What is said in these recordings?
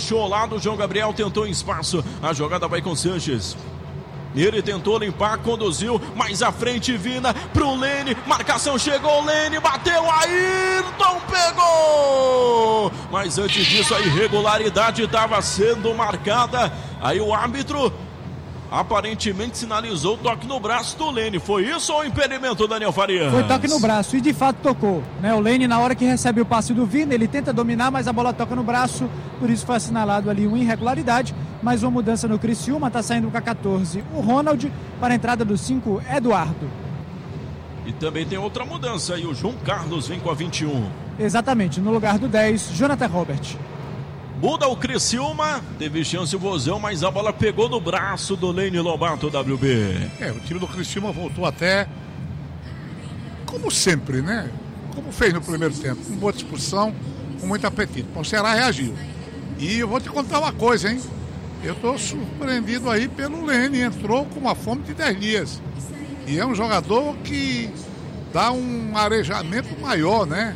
fechou ao lado, o João Gabriel tentou em espaço, a jogada vai com Sanches. Ele tentou limpar, conduziu, mais à frente Vina pro Lene, marcação chegou, Lene bateu, Ayrton pegou! Mas antes disso a irregularidade estava sendo marcada, aí o árbitro aparentemente sinalizou o toque no braço do Lene. Foi isso ou impedimento, Daniel Farias? Foi toque no braço e de fato tocou, né? O Lene, na hora que recebe o passe do Vina, ele tenta dominar, mas a bola toca no braço, por isso foi assinalado ali uma irregularidade. Mais uma mudança no Criciúma, está saindo com a 14 o Ronald, para a entrada do 5 Eduardo. E também tem outra mudança aí, o João Carlos vem com a 21. Exatamente, no lugar do 10, Jonathan Robert. Muda o Criciúma, teve chance o Vozão, mas a bola pegou no braço do Lene Lobato, WB. O time do Criciúma voltou até, como sempre, né? Como fez no primeiro tempo, com boa disposição, com muito apetite. O Ceará reagiu. E eu vou te contar uma coisa, hein? Eu estou surpreendido aí pelo Lene, entrou com uma fome de 10 dias. E é um jogador que dá um arejamento maior, né?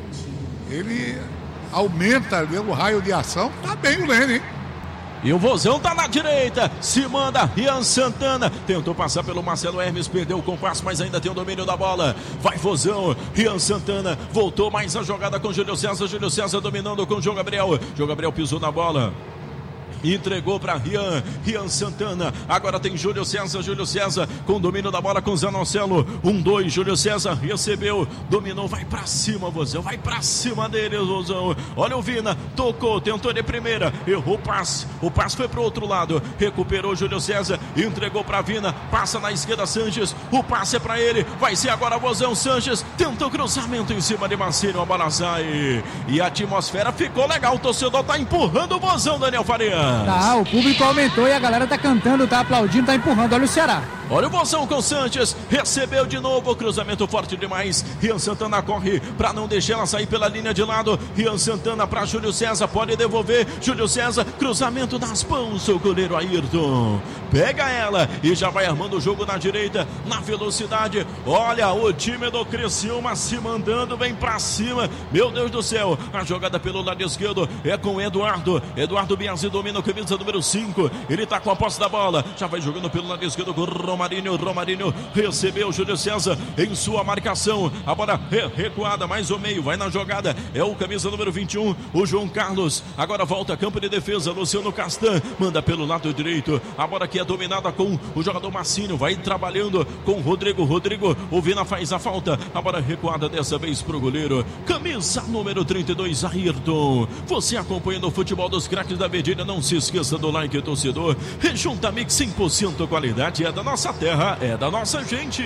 Ele aumenta ali o raio de ação, tá bem o Lene, hein? E o Vozão tá na direita, se manda Rian Santana, tentou passar pelo Marcelo Hermes, perdeu o compasso, mas ainda tem o domínio da bola, vai Vozão, Rian Santana, voltou mais a jogada com Júlio César dominando com João Gabriel pisou na bola. Entregou para Rian Santana, agora tem Júlio César com domínio da bola com Zanocelo, 1-2, Júlio César recebeu, dominou, vai para cima, Vozão, vai para cima dele, Vozão, olha o Vina, tocou, tentou de primeira, errou o passe foi pro outro lado, recuperou Júlio César, entregou para Vina, passa na esquerda Sanches, o passe é para ele, vai ser agora Vozão, Sanches, tentou cruzamento em cima de Marcelo, a bola sai, e a atmosfera ficou legal, o torcedor tá empurrando o Vozão, Daniel Farias. Tá, o público aumentou e a galera tá cantando, tá aplaudindo, tá empurrando. Olha o Ceará. Olha o Vozão com o Sanches, recebeu de novo, cruzamento forte demais, Rian Santana corre para não deixar ela sair pela linha de lado, Rian Santana para Júlio César, pode devolver, Júlio César, cruzamento das mãos, o goleiro Ayrton, pega ela e já vai armando o jogo na direita, na velocidade, olha o time do Criciúma se mandando, vem para cima, meu Deus do céu, a jogada pelo lado esquerdo é com Eduardo Biasi domina o camisa número 5, ele tá com a posse da bola, já vai jogando pelo lado esquerdo com Romarinho recebeu Júlio César em sua marcação, a bola recuada, mais o meio, vai na jogada, é o camisa número 21, o João Carlos, agora volta campo de defesa, Luciano Castan, manda pelo lado direito, a bola que é dominada com o jogador Massinho, vai trabalhando com o Rodrigo, o Vina faz a falta, a bola recuada dessa vez pro goleiro, camisa número 32, Ayrton, você acompanhando o futebol dos craques da Verdilha, não se esqueça do like, torcedor, Rejunta Mix 100% qualidade, é da nossa terra, é da nossa gente.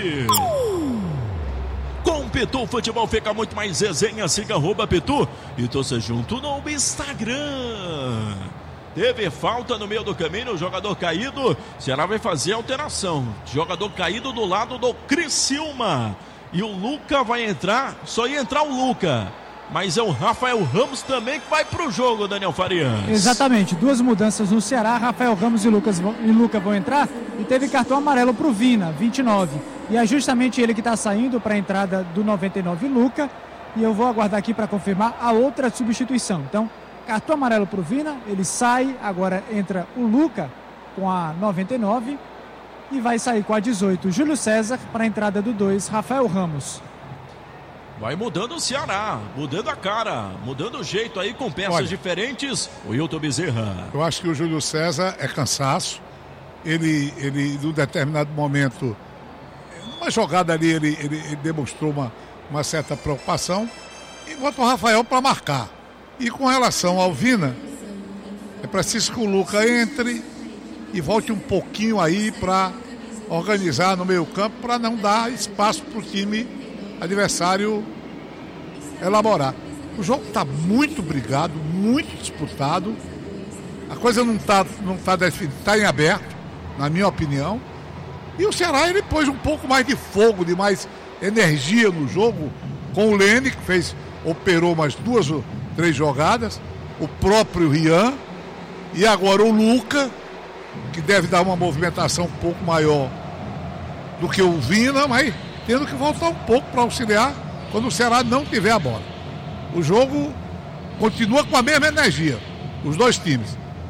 Com Pitu, o futebol fica muito mais resenha, siga @Pitu e torça junto no Instagram. Teve falta no meio do caminho, o jogador caído, Ceará vai fazer alteração, jogador caído do lado do Criciúma, e o Luca vai entrar, só ia entrar o Luca, mas é o Rafael Ramos também que vai pro jogo, Daniel Farias. Exatamente, duas mudanças no Ceará, Rafael Ramos e Luca vão entrar, e teve cartão amarelo pro Vina, 29, e é justamente ele que está saindo para a entrada do 99, Luca, e eu vou aguardar aqui para confirmar a outra substituição. Então, cartão amarelo pro Vina, ele sai, agora entra o Luca com a 99 e vai sair com a 18, Júlio César, para a entrada do 2, Rafael Ramos. Vai mudando o Ceará, mudando a cara, mudando o jeito aí com peças diferentes. O Hilton Bezerra. Eu acho que o Júlio César é cansaço. Ele num determinado momento, numa jogada ali, ele demonstrou uma certa preocupação e bota o Rafael para marcar. E com relação ao Vina, é preciso que o Luca entre e volte um pouquinho aí para organizar no meio campo, para não dar espaço para o time adversário elaborar. O jogo está muito brigado, muito disputado. A coisa não está definida, está em aberto, na minha opinião. E o Ceará, ele pôs um pouco mais de fogo, de mais energia no jogo, com o Lene, que operou umas 2 ou 3 jogadas, o próprio Rian, e agora o Luca, que deve dar uma movimentação um pouco maior do que o Vina, mas tendo que voltar um pouco para auxiliar quando o Ceará não tiver a bola. O jogo continua com a mesma energia, os dois times.